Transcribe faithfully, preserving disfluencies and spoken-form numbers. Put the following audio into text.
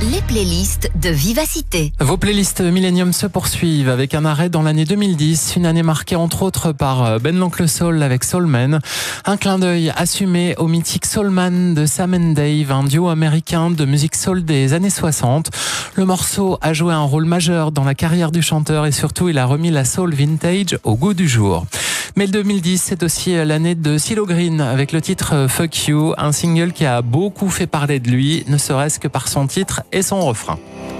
Les playlists de Vivacité. Vos playlists Millennium se poursuivent avec un arrêt dans l'année deux mille dix, une année marquée entre autres par Ben l'Oncle Soul avec Soulman, un clin d'œil assumé au mythique Soulman de Sam and Dave, un duo américain de musique soul des années soixante. Le morceau a joué un rôle majeur dans la carrière du chanteur et surtout il a remis la soul vintage au goût du jour. Mais le deux mille dix, c'est aussi l'année de CeeLo Green avec le titre Fuck You, un single qui a beaucoup fait parler de lui, ne serait-ce que par son titre et son refrain.